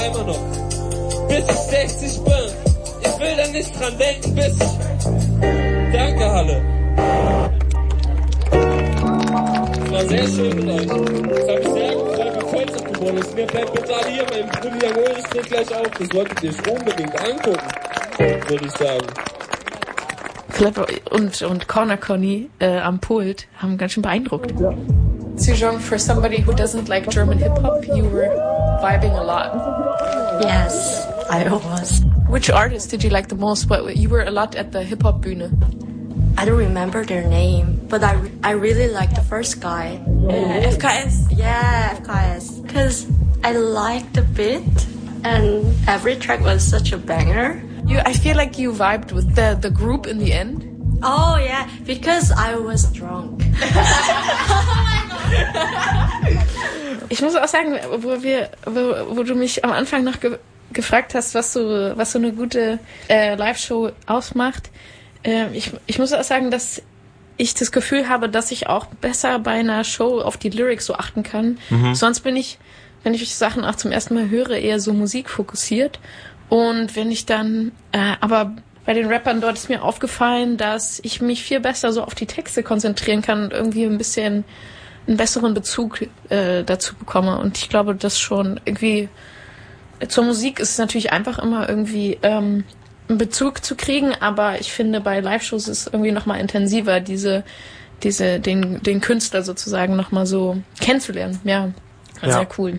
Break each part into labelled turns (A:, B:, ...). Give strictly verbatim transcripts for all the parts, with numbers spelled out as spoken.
A: immer noch. Bis ich sechzig bin. Ich will da nicht dran denken, bis ich... Danke, Halle. Es war sehr schön mit euch. Das hat mich sehr gefreut, wie voll es geworden ist. Mir bleibt bitte alle hier, mein Bruder Jawohl, das tritt gleich auf. Das solltet ihr euch unbedingt angucken, würde ich sagen.
B: Philipp und, und Corner Conny äh, am Pult haben ganz schön beeindruckt.
A: Ja.
B: Sejong, for somebody who doesn't like German hip-hop, you were vibing a lot.
C: Yes, I was.
B: Which artist did you like the most? What, you were a lot at the hip-hop Bühne.
C: I don't remember their name, but I, I really like the first guy.
B: Uh, F K S?
C: Yeah, F K S. Because I liked the beat, and every track was such a banger.
B: You, I feel like you vibed with the, the group in the end.
C: Oh yeah, because I was drunk.
B: Ich muss auch sagen, wo wir, wo, wo du mich am Anfang noch ge- gefragt hast, was so, was so eine gute äh, Live-Show ausmacht. Äh, ich, ich muss auch sagen, dass ich das Gefühl habe, dass ich auch besser bei einer Show auf die Lyrics so achten kann. Mhm. Sonst bin ich, wenn ich Sachen auch zum ersten Mal höre, eher so musikfokussiert. Und wenn ich dann, äh, aber bei den Rappern dort ist mir aufgefallen, dass ich mich viel besser so auf die Texte konzentrieren kann und irgendwie ein bisschen einen besseren Bezug äh, dazu bekomme. Und ich glaube, das schon irgendwie zur Musik ist es natürlich einfach immer irgendwie ähm, einen Bezug zu kriegen, aber ich finde, bei Live-Shows ist es irgendwie nochmal intensiver, diese, diese, den, den Künstler sozusagen nochmal so kennenzulernen. Ja, ja, sehr cool.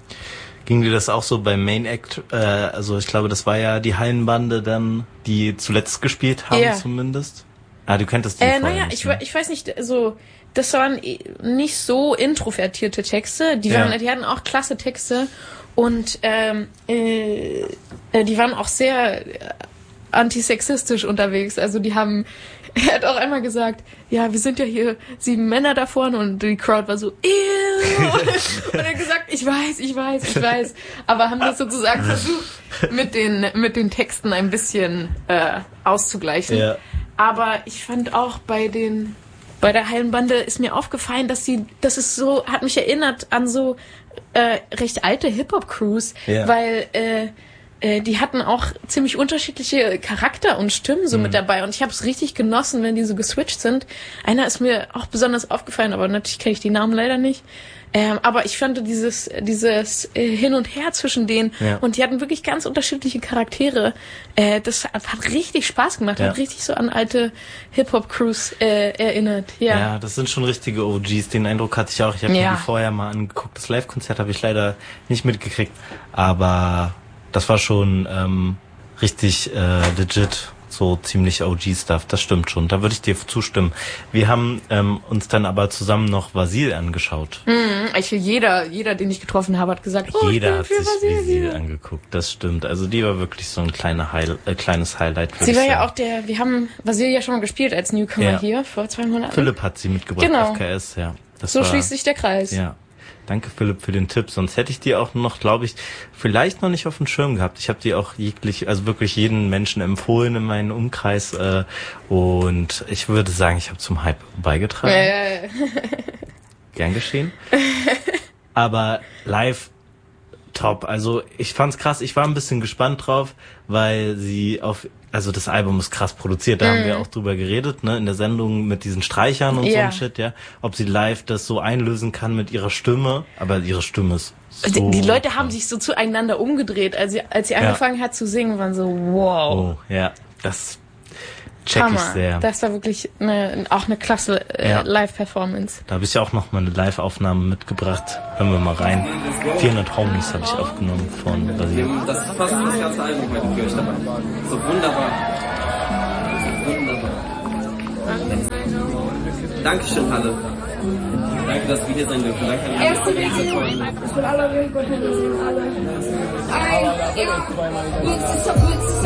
D: Ging dir das auch so beim Main Act? Äh, also ich glaube, das war ja die Hallenbande dann, die zuletzt gespielt haben, ja. Zumindest. Ah, du kenntest die
B: äh,
D: vorher
B: naja,
D: nicht,
B: ich,
D: ne?
B: ich weiß nicht, so, das waren nicht so introvertierte Texte. Die waren, ja. die hatten auch klasse Texte und ähm, äh, die waren auch sehr antisexistisch unterwegs. Also die haben, er hat auch einmal gesagt, ja, wir sind ja hier sieben Männer da vorne und die Crowd war so, ew. Und er hat gesagt, ich weiß, ich weiß, ich weiß. Aber haben das sozusagen versucht, mit den, mit den Texten ein bisschen äh, auszugleichen.
D: Ja.
B: Aber ich fand auch bei den, bei der Hallenbande ist mir aufgefallen, dass sie, das ist so, hat mich erinnert an so äh, recht alte Hip-Hop-Crews, ja. weil äh, äh, die hatten auch ziemlich unterschiedliche Charakter und Stimmen so mhm. mit dabei und ich habe es richtig genossen, wenn die so geswitcht sind. Einer ist mir auch besonders aufgefallen, aber natürlich kenne ich die Namen leider nicht. Ähm, aber ich fand dieses dieses äh, Hin und Her zwischen denen ja. und die hatten wirklich ganz unterschiedliche Charaktere. Äh, das hat, hat richtig Spaß gemacht, ja. hat richtig so an alte Hip-Hop-Crews äh, erinnert. Ja.
D: ja, das sind schon richtige O Gs. Den Eindruck hatte ich auch. Ich habe
B: ja.
D: mir die vorher mal angeguckt. Das Live-Konzert habe ich leider nicht mitgekriegt, aber das war schon ähm, richtig äh, legit. So ziemlich O G-Stuff, das stimmt schon, da würde ich dir zustimmen. Wir haben ähm, uns dann aber zusammen noch Vasil angeschaut.
B: Mhm, ich, jeder, jeder, den ich getroffen habe, hat gesagt, oh,
D: jeder hat sich
B: Vasil,
D: Vasil angeguckt, das stimmt. Also die war wirklich so ein kleiner Heil, äh, kleines Highlight.
B: Sie war ja auch der, wir haben Vasil ja schon mal gespielt als Newcomer ja. hier vor zwei Monaten.
D: Philipp hat sie mitgebracht,
B: genau.
D: F K S, ja. Das
B: so
D: war,
B: schließt sich der Kreis.
D: Ja. Danke, Philipp, für den Tipp. Sonst hätte ich die auch noch, glaube ich, vielleicht noch nicht auf dem Schirm gehabt. Ich habe die auch jeglich, also wirklich jeden Menschen empfohlen in meinem Umkreis. Äh, und ich würde sagen, ich habe zum Hype beigetragen.
B: Äh.
D: Gern geschehen. Aber live top. Also ich fand's krass. Ich war ein bisschen gespannt drauf, weil sie auf... Also das Album ist krass produziert, da mm. haben wir auch drüber geredet, ne, in der Sendung mit diesen Streichern und ja. so ein Shit, ja. Ob sie live das so einlösen kann mit ihrer Stimme, aber ihre Stimme ist so...
B: Die, die Leute haben sich so zueinander umgedreht, als sie, als sie ja. angefangen hat zu singen, waren so, wow.
D: Oh, ja, das check
B: Hammer.
D: ich sehr.
B: Das war wirklich eine, auch eine klasse äh, ja. Live-Performance.
D: Da habe ich auch noch mal eine Live-Aufnahme mitgebracht. Hören wir mal rein. vierhundert Homies habe ich aufgenommen von Vasil.
A: Das ist fast das ganze Album heute für euch dabei. So wunderbar. Wunderbar. Dankeschön, Halle. Danke, dass wir hier sein dürfen. Danke an die
E: Erste Reaktion. Ich will alle Ringo sehen, alle. Ein, ja.